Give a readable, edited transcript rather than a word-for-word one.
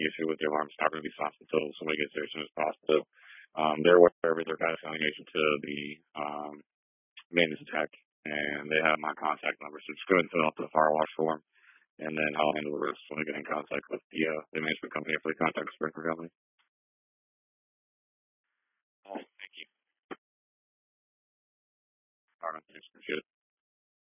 any issue with the alarm, it's not going to be stopped until somebody gets there as soon as possible. They're aware of it. They're passing information to the maintenance tech, and they have my contact number. So just go ahead and fill out the fire wash form, and then I'll handle the rest when I get in contact with the management company after they contact the sprinkler company. All right, thank you. All right, thanks. Appreciate it.